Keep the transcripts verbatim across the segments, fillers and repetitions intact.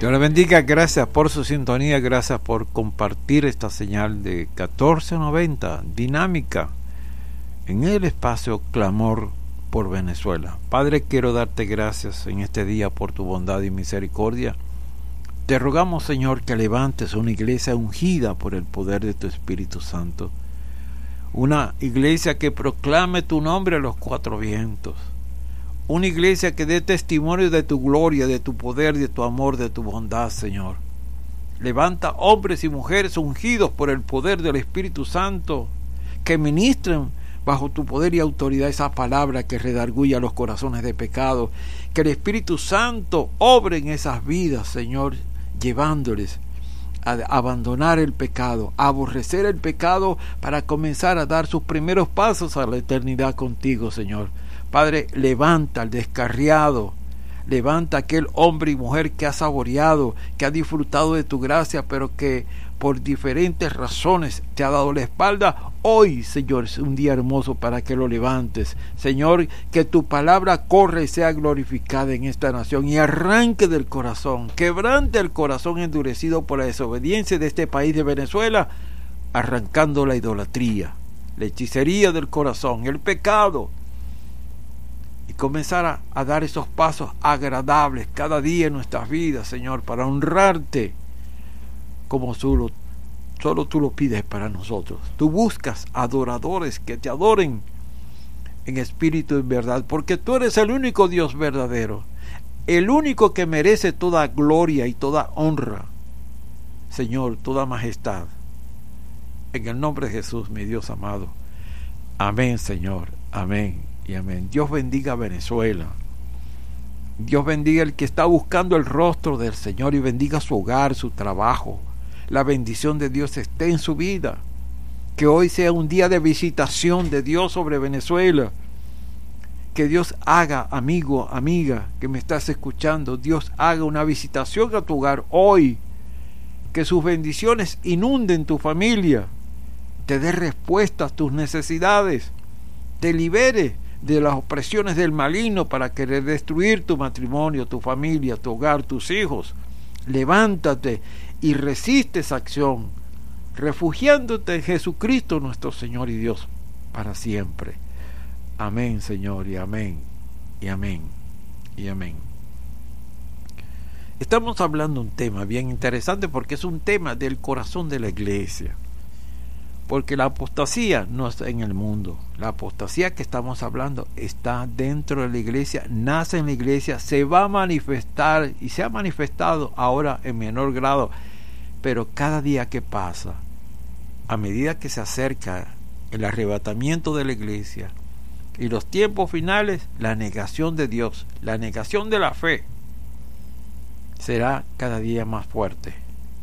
Dios le bendiga, gracias por su sintonía, gracias por compartir esta señal de catorce noventa, dinámica, en el espacio Clamor por Venezuela. Padre, quiero darte gracias en este día por tu bondad y misericordia. Te rogamos, Señor, que levantes una iglesia ungida por el poder de tu Espíritu Santo, una iglesia que proclame tu nombre a los cuatro vientos, una iglesia que dé testimonio de tu gloria, de tu poder, de tu amor, de tu bondad, Señor. Levanta hombres y mujeres ungidos por el poder del Espíritu Santo, que ministren bajo tu poder y autoridad esa palabra que redarguya los corazones de pecado. Que el Espíritu Santo obre en esas vidas, Señor, llevándoles a abandonar el pecado, a aborrecer el pecado, para comenzar a dar sus primeros pasos a la eternidad contigo, Señor. Padre, levanta al descarriado, levanta a aquel hombre y mujer que ha saboreado, que ha disfrutado de tu gracia, pero que por diferentes razones te ha dado la espalda. Hoy, Señor, es un día hermoso para que lo levantes. Señor, que tu palabra corra y sea glorificada en esta nación y arranque del corazón, quebrante el corazón endurecido por la desobediencia de este país de Venezuela, arrancando la idolatría, la hechicería del corazón, el pecado, y comenzar a, a dar esos pasos agradables cada día en nuestras vidas, Señor, para honrarte como solo, solo tú lo pides para nosotros. Tú buscas adoradores que te adoren en espíritu y en verdad, porque tú eres el único Dios verdadero, el único que merece toda gloria y toda honra, Señor, toda majestad. En el nombre de Jesús, mi Dios amado. Amén, Señor. Amén y amén. Dios bendiga a Venezuela. Dios bendiga el que está buscando el rostro del Señor y bendiga su hogar, su trabajo. La bendición de Dios esté en su vida. Que hoy sea un día de visitación de Dios sobre Venezuela. Que Dios haga, amigo, amiga, que me estás escuchando, Dios haga una visitación a tu hogar hoy. Que sus bendiciones inunden tu familia. Te dé respuesta a tus necesidades. Te libere de las opresiones del maligno para querer destruir tu matrimonio, tu familia, tu hogar, tus hijos. Levántate y resiste esa acción, refugiándote en Jesucristo nuestro Señor y Dios para siempre. Amén, Señor, y amén, y amén, y amén. Estamos hablando de un tema bien interesante, porque es un tema del corazón de la iglesia. Porque la apostasía no está en el mundo. La apostasía que estamos hablando está dentro de la iglesia, nace en la iglesia, se va a manifestar y se ha manifestado ahora en menor grado. Pero cada día que pasa, a medida que se acerca el arrebatamiento de la iglesia y los tiempos finales, la negación de Dios, la negación de la fe, será cada día más fuerte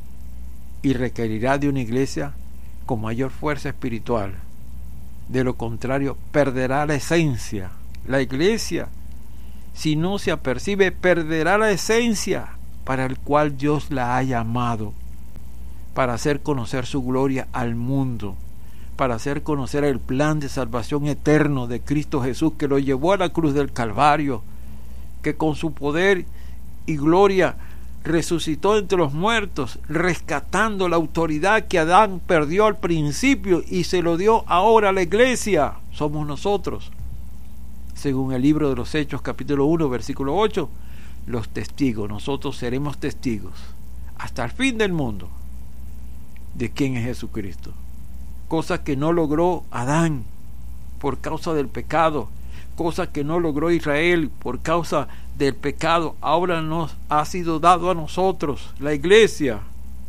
y requerirá de una iglesia con mayor fuerza espiritual. De lo contrario, perderá la esencia. La iglesia, si no se apercibe, perderá la esencia para el cual Dios la ha llamado, para hacer conocer su gloria al mundo, para hacer conocer el plan de salvación eterno de Cristo Jesús, que lo llevó a la cruz del Calvario, que con su poder y gloria resucitó entre los muertos, rescatando la autoridad que Adán perdió al principio y se lo dio ahora a la iglesia. Somos nosotros, según el libro de los Hechos, capítulo uno, versículo ocho, los testigos. Nosotros seremos testigos hasta el fin del mundo de quién es Jesucristo, cosa que no logró Adán por causa del pecado, cosa que no logró Israel por causa del pecado. Ahora nos ha sido dado a nosotros, la iglesia,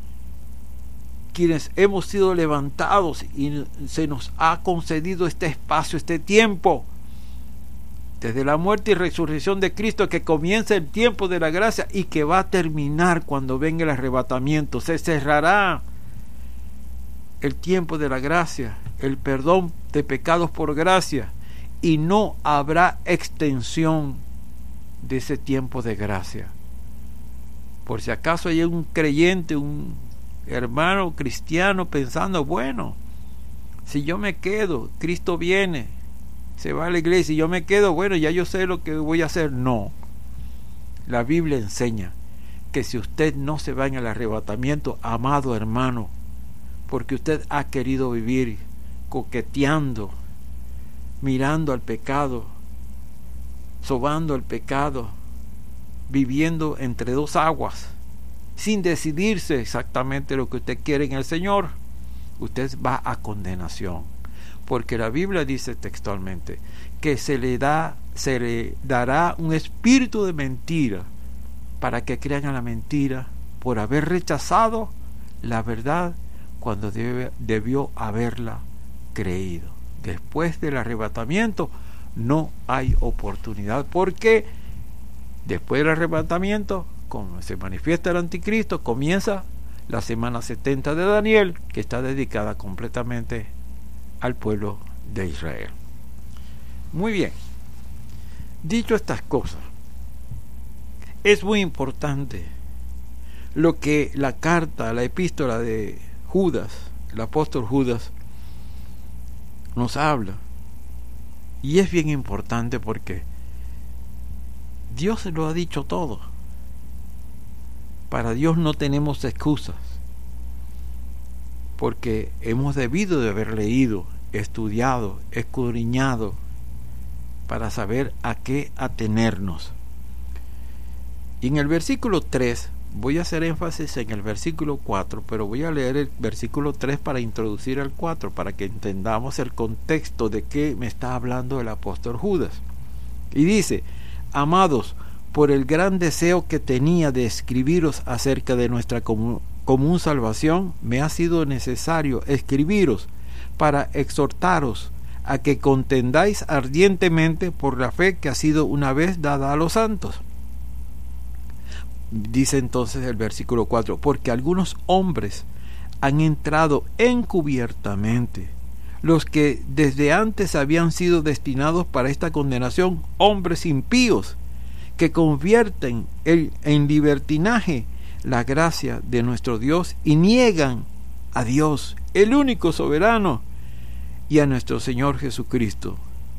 quienes hemos sido levantados, y se nos ha concedido este espacio, este tiempo, desde la muerte y resurrección de Cristo, que comienza el tiempo de la gracia y que va a terminar cuando venga el arrebatamiento. Se cerrará el tiempo de la gracia, el perdón de pecados por gracia, y no habrá extensión de ese tiempo de gracia. Por si acaso hay un creyente, un hermano cristiano pensando, bueno, si yo me quedo, Cristo viene, se va a la iglesia y yo me quedo, bueno, ya yo sé lo que voy a hacer. No, la Biblia enseña que si usted no se va en el arrebatamiento, amado hermano, porque usted ha querido vivir coqueteando, mirando al pecado, sobando el pecado, viviendo entre dos aguas, sin decidirse exactamente lo que usted quiere en el Señor, usted va a condenación, porque la Biblia dice textualmente que se le da, se le dará un espíritu de mentira para que crean a la mentira por haber rechazado la verdad cuando debe, debió haberla creído. Después del arrebatamiento no hay oportunidad, porque después del arrebatamiento, como se manifiesta el anticristo, comienza la semana setenta de Daniel, que está dedicada completamente al pueblo de Israel. Muy bien, dicho estas cosas, es muy importante lo que la carta, la epístola de Judas, el apóstol Judas, nos habla. Y es bien importante porque Dios lo ha dicho todo. Para Dios no tenemos excusas, porque hemos debido de haber leído, estudiado, escudriñado, para saber a qué atenernos. Y en el versículo tres, voy a hacer énfasis en el versículo cuatro, pero voy a leer el versículo tres para introducir el cuatro, para que entendamos el contexto de qué me está hablando el apóstol Judas. Y dice: amados, por el gran deseo que tenía de escribiros acerca de nuestra común, común salvación, me ha sido necesario escribiros para exhortaros a que contendáis ardientemente por la fe que ha sido una vez dada a los santos. Dice entonces el versículo cuatro: porque algunos hombres han entrado encubiertamente, los que desde antes habían sido destinados para esta condenación, hombres impíos, que convierten el, en libertinaje la gracia de nuestro Dios y niegan a Dios, el único soberano, y a nuestro Señor Jesucristo.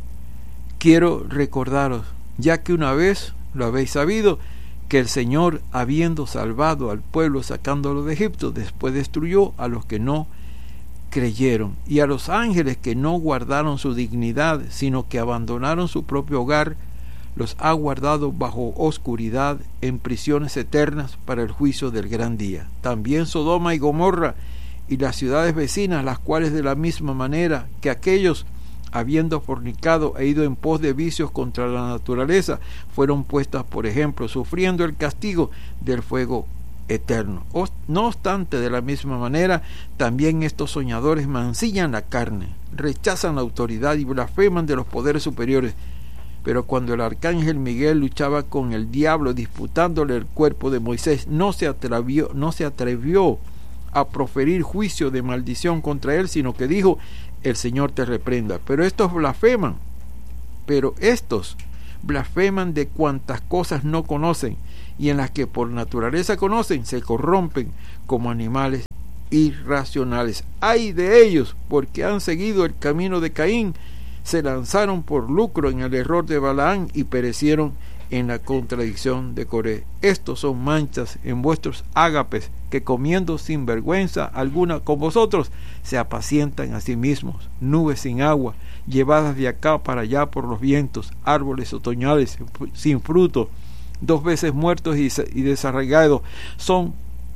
Quiero recordaros, ya que una vez lo habéis sabido, que el Señor, habiendo salvado al pueblo sacándolo de Egipto, después destruyó a los que no creyeron, y a los ángeles que no guardaron su dignidad, sino que abandonaron su propio hogar, los ha guardado bajo oscuridad en prisiones eternas para el juicio del gran día. También Sodoma y Gomorra y las ciudades vecinas, las cuales de la misma manera que aquellos, habiendo fornicado e ido en pos de vicios contra la naturaleza, fueron puestas por ejemplo, sufriendo el castigo del fuego eterno. No obstante, de la misma manera, también estos soñadores mancillan la carne, rechazan la autoridad y blasfeman de los poderes superiores. Pero cuando el arcángel Miguel luchaba con el diablo disputándole el cuerpo de Moisés, no se atrevió, no se atrevió a proferir juicio de maldición contra él, sino que dijo: el Señor te reprenda. Pero estos blasfeman, pero estos blasfeman de cuantas cosas no conocen, y en las que por naturaleza conocen, se corrompen como animales irracionales. ¡Ay de ellos! Porque han seguido el camino de Caín, se lanzaron por lucro en el error de Balaán y perecieron en la contradicción de Coré. Estos son manchas en vuestros ágapes, que comiendo sin vergüenza alguna con vosotros, se apacientan a sí mismos, nubes sin agua, llevadas de acá para allá por los vientos, árboles otoñales sin fruto, dos veces muertos y desarraigados, son,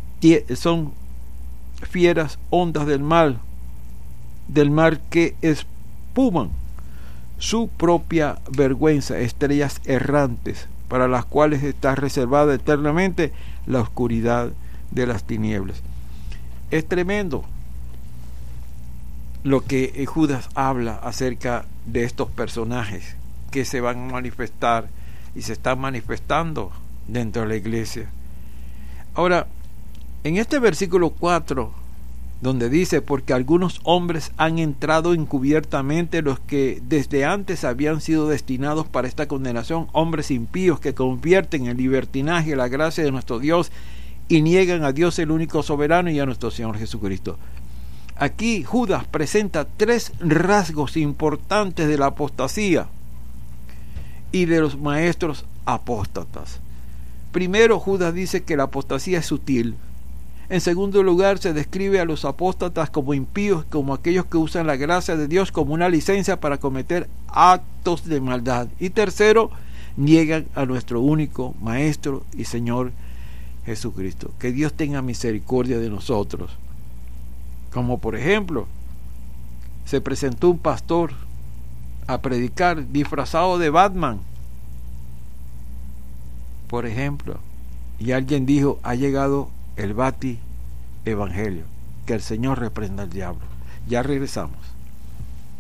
son fieras ondas del mar, del mar que espuman su propia vergüenza, estrellas errantes, para las cuales está reservada eternamente la oscuridad de las tinieblas. Es tremendo lo que Judas habla acerca de estos personajes que se van a manifestar y se están manifestando dentro de la iglesia. Ahora, en este versículo cuatro, donde dice: porque algunos hombres han entrado encubiertamente, los que desde antes habían sido destinados para esta condenación, hombres impíos que convierten en libertinaje la gracia de nuestro Dios y niegan a Dios el único soberano y a nuestro Señor Jesucristo. Aquí Judas presenta tres rasgos importantes de la apostasía y de los maestros apóstatas. Primero, Judas dice que la apostasía es sutil. En segundo lugar, se describe a los apóstatas como impíos, como aquellos que usan la gracia de Dios como una licencia para cometer actos de maldad. Y tercero, niegan a nuestro único Maestro y Señor Jesucristo. Que Dios tenga misericordia de nosotros. Como por ejemplo, se presentó un pastor a predicar disfrazado de Batman, por ejemplo, y alguien dijo: ha llegado el Bati Evangelio. Que el Señor reprenda al diablo. Ya regresamos.